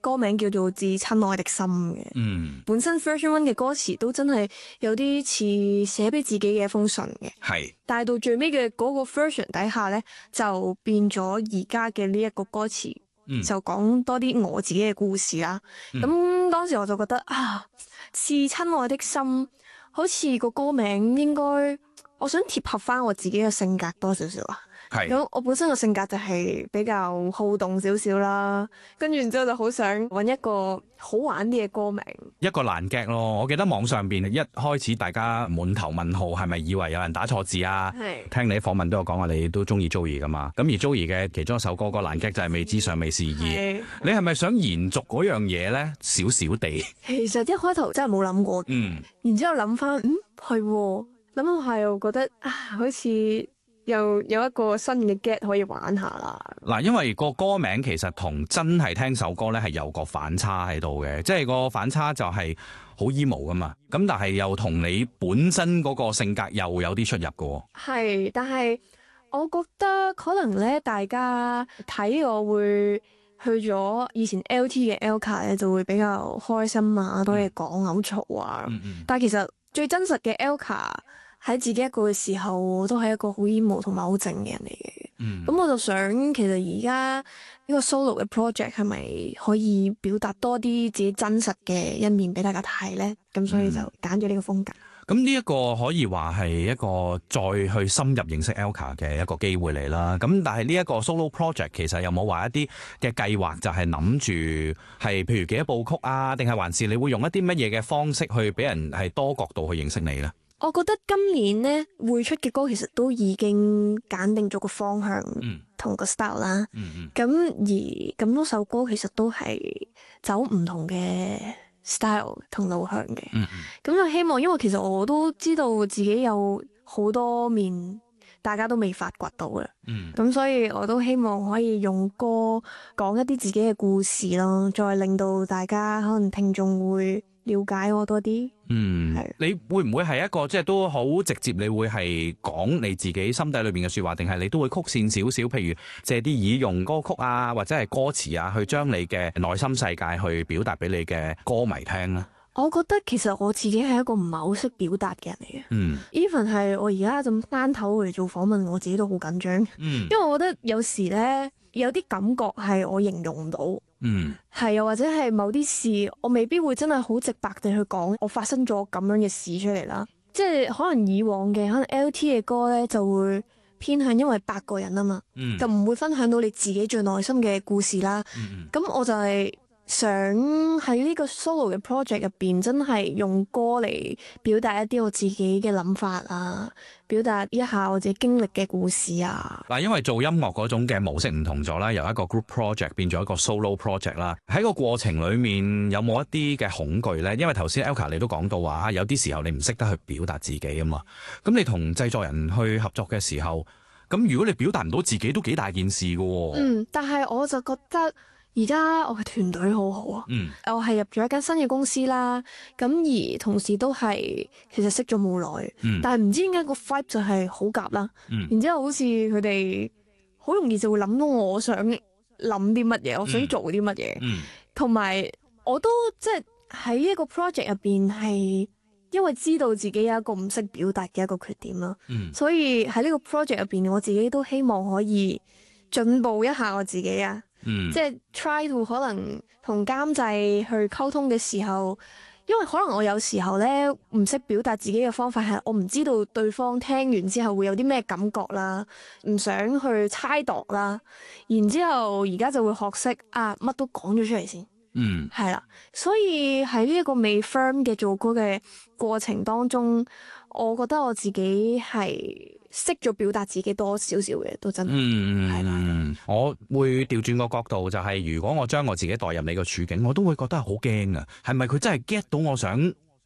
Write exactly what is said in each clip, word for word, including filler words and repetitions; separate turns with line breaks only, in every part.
歌名叫做《致親愛的心》嘅。
嗯，
本身 version one 嘅歌詞都真係有啲似寫俾自己嘅一封信嘅。
係。
但係到最尾嘅嗰個 version 底下咧，就變咗而家嘅呢一個歌詞，
嗯、
就講多啲我自己嘅故事啦。咁、嗯、當時我就覺得啊，致親愛的心好似個歌名應該，我想貼合翻我自己嘅性格多少少啊。
係。
咁我本身個性格就係比較好動少少啦，跟住然之後就好想揾一個好玩啲嘅歌名，
一個爛 gag 咯。我記得網上邊一開始大家滿頭問號，係咪以為有人打錯字啊？
係。
聽你啲訪問都有講話，你都中意 Joey 噶嘛？咁而 Joey 嘅其中一首歌個爛 gag 就係未知尚未是意。
係。
你係咪想延續嗰樣嘢咧？少少地。
其實一開頭真係冇諗過。
嗯。然
之後諗翻，嗯係，諗諗下又覺得啊，好似。又有一個新嘅 get 可以玩下啦。
嗱，因為個歌名其實同真係聽首歌咧係有個反差喺度嘅，即係個反差就係好 emo 噶嘛。咁但係又同你本身嗰個性格又有啲出入嘅。係，
但係我覺得可能咧，大家睇我會去咗以前 L T 嘅 Elka 咧，就會比較開心啊，多嘢講，好嘈啊。嗯嗯，但係其實最真實嘅 Elka。喺自己一個嘅時候，我都係一個好 emo 同埋好靜嘅人嚟嘅。嗯，咁我就想，其實而家呢個 solo 嘅 project 係咪可以表達多啲自己真實嘅一面俾大家睇咧？咁所以就揀咗呢個風格。
咁呢一個可以話係一個再去深入認識 Elka 嘅一個機會嚟啦。咁但係呢一個 solo project 其實有冇話一啲嘅計劃，就係諗住係譬如幾多部曲啊，定係還是你會用一啲乜嘢嘅方式去俾人係多角度去認識你咧？
我覺得今年咧會出嘅歌其實都已經揀定咗個方向同個 style 啦。咁、嗯嗯、而咁多首歌其實都係走唔同嘅 style 同路向嘅。咁、嗯嗯、就希望，因為其實我都知道自己有好多面，大家都未發掘到嘅。咁、嗯、所以我都希望可以用歌講一啲自己嘅故事咯，再令到大家可能聽眾會了解我多啲。
嗯，係。你會唔會係一個即係都好直接？你會係講你自己心底裏邊嘅說話，定係你都會曲線少少？譬如借啲以用歌曲啊，或者係歌詞啊，去將你嘅內心世界去表達俾你嘅歌迷聽咧？
我覺得其實我自己係一個唔係好識表達嘅人嚟嘅。嗯 even 係我而家咁單頭嚟做訪問，我自己都好緊張。嗯，因為我覺得有時咧有啲感覺係我形容唔到。嗯，係又或者係某啲事，我未必會真係好直白地去講，我發生咗咁樣嘅事出嚟啦。即係可能以往嘅可能 L T 嘅歌咧，就會偏向因為八個人啊嘛，嗯、就唔會分享到你自己最內心嘅故事啦。咁、嗯、我就係想喺呢個 solo 嘅 project 入邊，真係用歌嚟表達一啲我自己嘅諗法啊，表達一下我自己經歷嘅故事啊。
嗱，因為做音樂嗰種嘅模式唔同咗啦，由一個 group project 變咗一個 solo project 啦。喺個過程裏面有冇一啲嘅恐懼咧？因為頭先 Elka 你都講到話，有啲時候你唔識得去表達自己啊嘛。咁你同製作人去合作嘅時候，咁如果你表達唔到自己，都幾大件事噶喎。
嗯，但係我就覺得。而家我嘅團隊好好啊，嗯、我係入咗一間新嘅公司啦，咁而同事都係其實識咗冇耐，嗯、但係唔知點解個 vibe 就係好夾啦，嗯、然之後好似佢哋好容易就會諗到我想諗啲乜嘢，我想做啲乜嘢，同埋、嗯、我都即係喺一個 project 入邊係因為知道自己有一個唔識表達嘅一個缺點啦，嗯、所以喺呢個 project 入邊我自己都希望可以進步一下我自己啊。嗯、即係 try to 可能同監製去溝通嘅時候，因為可能我有時候咧唔識表達自己嘅方法係我唔知道對方聽完之後會有啲咩感覺啦，唔想去猜度啦，然之後而家就會學識啊乜都講咗出嚟先，嗯，係啦，所以喺呢一個未 firm 嘅做歌嘅過程當中，我覺得我自己係識咗表達自己多少少嘅，都真係。嗯，係啦。
我會調轉個角度，就係如果我將我自己代入你個處境，我都會覺得好驚啊！係咪佢真係 get 到我想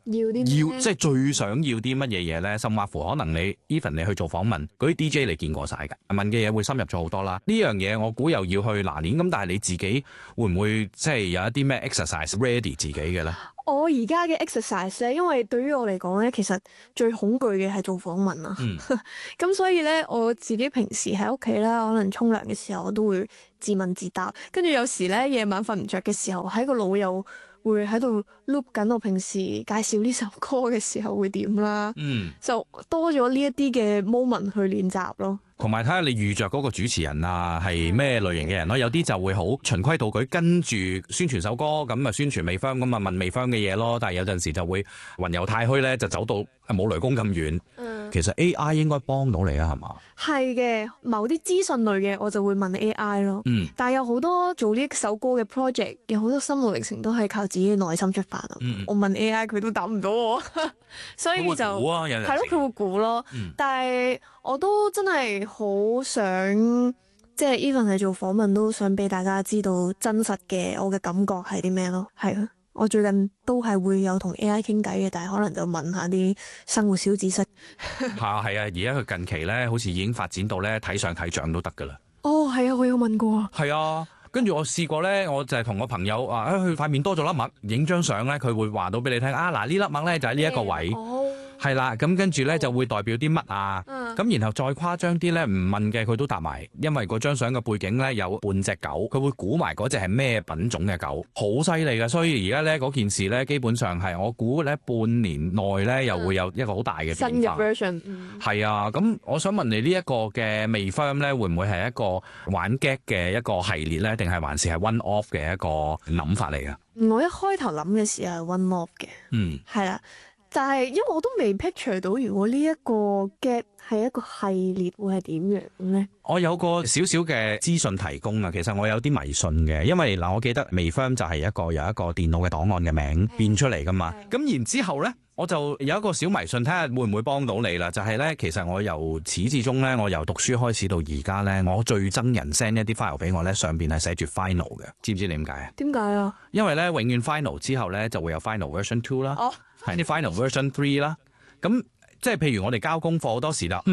要啲
要即係最想要啲乜嘢嘢咧？甚或乎可能你 even 你去做訪問，嗰啲 D J 你見過晒㗎，問嘅嘢會深入咗好多啦。呢樣嘢我估又要去拿捏，咁但係你自己會唔會即係有一啲咩 exercise ready 自己嘅咧？
我而家嘅 exercise 咧，因為對於我嚟講咧，其實最恐懼嘅係做訪問啊。咁、嗯、所以咧，我自己平時喺屋企啦，可能沖涼嘅時候，我都會自問自答。跟住有時咧，夜晚瞓唔着嘅時候，喺個腦又會喺度 loop 緊我平時介紹呢首歌嘅時候會點啦。嗯，就多咗呢一啲嘅 moment 去練習咯。
同埋睇下你遇着嗰個主持人啊，係咩類型嘅人咯？有啲就會好循規蹈矩，跟住宣傳首歌，咁啊宣傳微香，咁啊問微香嘅嘢咯。但係有陣時就會雲遊太虛咧，就走到冇雷公咁遠。嗯，其實 A I 應該幫到你啊，係嘛？
係嘅，某啲資訊類嘅我就會問 A I 咯。嗯，但係有好多做呢首歌嘅 project，有好多心路歷程都係靠自己嘅內心出發啊。嗯、我問 A I 佢都答唔到我，所以就係咯，佢會估咯。嗯、但係我都真係好想，即係 even 係做訪問都想俾大家知道真實嘅我嘅感覺係啲咩咯。係啊，我最近都係會有同 A I 傾偈嘅，但係可能就問下啲生活小知識。
係啊係啊，而家佢近期咧，好似已經發展到咧睇相睇像都得噶啦。
哦，係啊，我有問過啊。
係啊，跟住我試過咧，我就係同我朋友話，誒佢塊面多咗粒癦，影張相咧，佢會話到俾你聽啊，嗱呢粒癦咧就喺呢一個位。哦。係啦，咁跟住咧就會代表啲乜啊？咁、嗯、然後再誇張啲咧，唔問嘅佢都答埋，因為嗰張相嘅背景咧有半隻狗，佢會估埋嗰隻係咩品種嘅狗，好犀利嘅。所以而家咧嗰件事咧，基本上係我估咧半年內咧又會有一個好大嘅變化。新嘅 version，係啊，咁我想問你呢一個嘅微 firm 咧，會唔會係一個玩 gag 嘅一個系列咧，定係還是係 one off 嘅一個諗法嚟㗎？
我一開頭諗嘅時候係 one off 嘅，嗯，係啦。但係，因為我都未 picture 到，如果呢一個 get 係一個系列，會係點樣咧？
我有個少少嘅資訊提供啊，其實我有啲迷信嘅，因為嗱，我記得微 firm 就係一個有一個電腦嘅檔案嘅名變出嚟噶嘛。咁然之後咧，我就有一個小迷信，睇下會唔會幫到你啦。就係、是、咧，其實我由始至終咧，我由讀書開始到而家咧，我最憎人 send 一啲 file 俾我咧，上邊係寫住 final 嘅，知唔知點解啊？
點解啊？因
為咧，永遠 final 之後咧就會有 final version two 啦，係啲 final version three 啦。咁即係譬如我哋交功課好多時啦。